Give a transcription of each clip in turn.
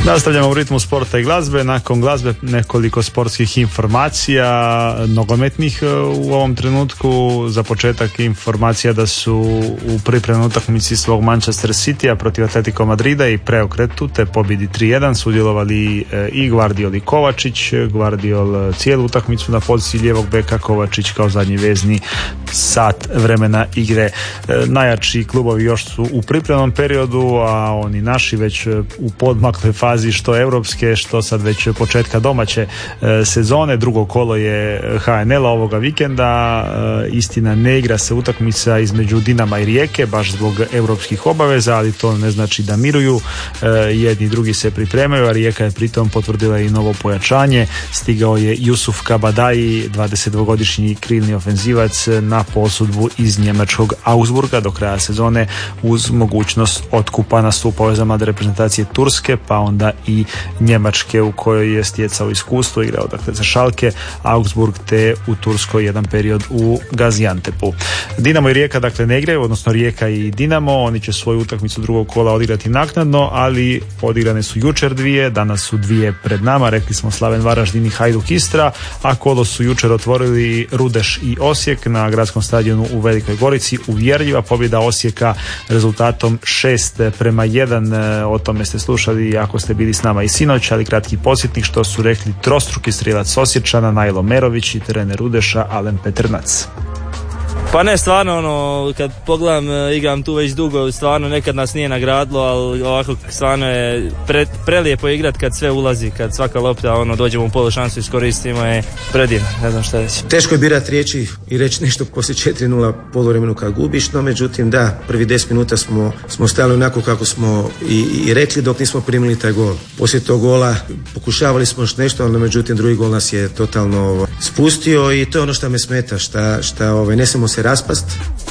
Nastavljamo u ritmu sporta i glazbe. Nakon glazbe nekoliko sportskih informacija nogometnih u ovom trenutku. Za početak informacija da su u pripremnoj utakmici svog Manchester Citya protiv Atletico Madrida i preokretu te pobjedi 3-1 sudjelovali i Gvardiol i Kovačić. Gvardiol cijelu utakmicu na poziciji lijevog beka, Kovačić kao zadnji vezni sat vremena igre. Najjači klubovi još su u pripremnom periodu, a oni naši već u podmakloj fazi što europske, što sad već početka domaće sezone. Drugo kolo je HNL ovoga vikenda. Istina, ne igra se utakmica između Dinama i Rijeke baš zbog europskih obaveza, ali to ne znači da miruju. Jedni i drugi se pripremaju, a Rijeka je pritom potvrdila i novo pojačanje. Stigao je Jusuf Kabadai, 22-godišnji krilni ofenzivac, na posudbu iz njemačkog Augsburga do kraja sezone uz mogućnost otkupa. Nastupao je za mlade reprezentacije Turske, pa onda i Njemačke u kojoj je stjecao iskustvo, igrao dakle za Schalke, Augsburg te u Turskoj jedan period u Gaziantepu. Dinamo i Rijeka dakle ne igraju, odnosno Rijeka i Dinamo, oni će svoju utakmicu drugog kola odigrati naknadno, ali odigrane su jučer dvije, danas su dvije pred nama, rekli smo Slaven Varaždin i Hajduk Istra, a kolo su jučer otvorili Rudeš i Osijek na gradskom stadionu u Velikoj Gorici. Uvjerljiva pobjeda Osijeka rezultatom 6-1, o tome ste slušali ako ste bili s nama i sinoć, ali kratki podsjetnik što su rekli trostruki strijelac Osječana Najlo Merović i trener Rudeša Alen Petrnac. Pa ne, stvarno, kad pogledam, igram tu već dugo, stvarno nekad nas nije nagradilo, ali ovako stvarno je prelijepo igrat kad sve ulazi, kad svaka lopta, dođemo u polu šansu, iskoristimo, je predivno, ne znam šta reći. Teško je birati riječi i reći nešto poslije 4-0 poluvremenu kad gubiš, no međutim da, prvi 10 minuta smo stali onako kako smo i rekli dok nismo primili taj gol. Poslije tog gola pokušavali smo još nešto, ali međutim drugi gol nas je totalno spustio i to je ono što me smeta, šta ne samo se raspast.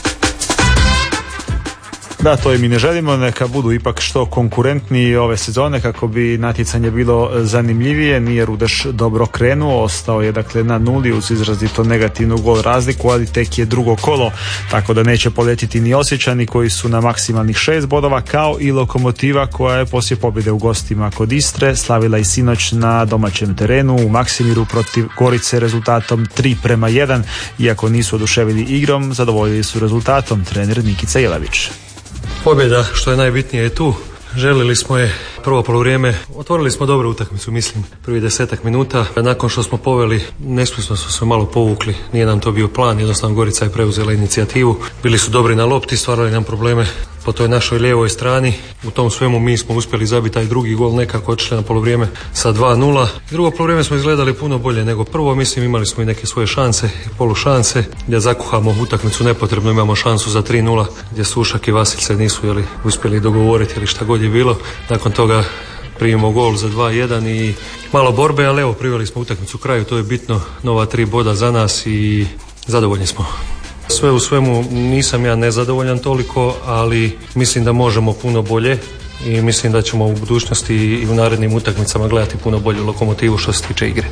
Da, to i mi ne želimo, neka budu ipak što konkurentniji ove sezone kako bi natjecanje bilo zanimljivije. Nije Rudeš dobro krenuo, ostao je dakle na nuli uz izrazito negativnu gol razliku, ali tek je drugo kolo, tako da neće poletiti ni Osječani koji su na maksimalnih 6 bodova, kao i Lokomotiva koja je poslije pobjede u gostima kod Istre slavila i sinoć na domaćem terenu u Maksimiru protiv Gorice rezultatom 3-1. Iako nisu oduševili igrom, zadovoljili su rezultatom trener Nikica Jelavić. Pobjeda, što je najbitnije, je tu. Želili smo je prvo poluvrijeme, otvorili smo dobru utakmicu, mislim, prvi 10 minuta. Nakon što smo poveli, nespisno smo se malo povukli, nije nam to bio plan, jednostavno Gorica je preuzela inicijativu. Bili su dobri na lopti, stvarali nam probleme po toj našoj lijevoj strani. U tom svemu mi smo uspjeli zabiti taj drugi gol, nekako otišli na poluvrijeme sa 2-0. Drugo poluvrijeme smo izgledali puno bolje nego prvo, mislim imali smo i neke svoje šanse, polušanse, gdje zakuhamo utakmicu nepotrebno, imamo šansu za 3-0, gdje Sušak i Vasilj se nisu uspjeli dogovoriti ili šta god je bilo. Nakon toga primimo gol za 2-1 i malo borbe, ali evo, priveli smo utakmicu kraju, to je bitno, nova 3 boda za nas i zadovoljni smo. Sve u svemu nisam ja nezadovoljan toliko, ali mislim da možemo puno bolje i mislim da ćemo u budućnosti i u narednim utakmicama gledati puno bolju Lokomotivu što se tiče igre.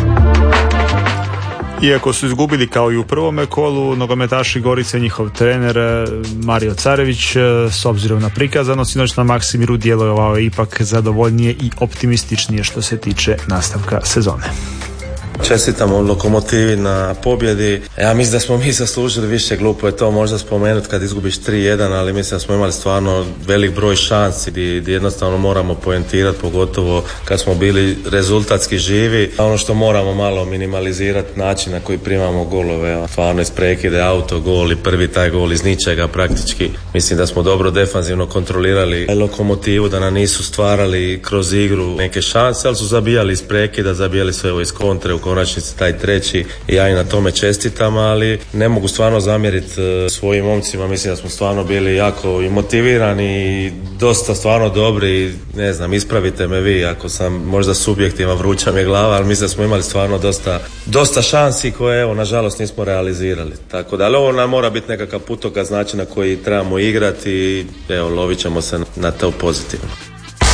Iako su izgubili kao i u prvome kolu, nogometaši Gorice, njihov trener Mario Carević, s obzirom na prikazano sinoć na Maksimiru, djelovao je ipak zadovoljnije i optimističnije što se tiče nastavka sezone. Čestitamo Lokomotivi na pobjedi. Ja mislim da smo mi zaslužili više, glupo je to možda spomenuti kad izgubiš 3-1, ali mislim da smo imali stvarno velik broj šansi gdje jednostavno moramo poentirati, pogotovo kad smo bili rezultatski živi. Ono što moramo malo minimalizirati način na koji primamo golove, stvarno iz prekide, autogol i prvi taj gol iz ničega praktički. Mislim da smo dobro defanzivno kontrolirali Lokomotivu, da nam nisu stvarali kroz igru neke šanse, ali su zabijali iz prekida, zabijali sve ovo iz kontre, u konačnici taj treći i ja i na tome čestitam, ali ne mogu stvarno zamjeriti svojim momcima, mislim da smo stvarno bili jako i motivirani i dosta stvarno dobri, ne znam, ispravite me vi ako sam možda subjektivan, vruća mi je glava, ali mislim da smo imali stvarno dosta šansi koje evo nažalost nismo realizirali, tako da, ali ovo nam mora biti nekakav putokaz, način na koji trebamo igrati i evo lovit ćemo se na to pozitivno.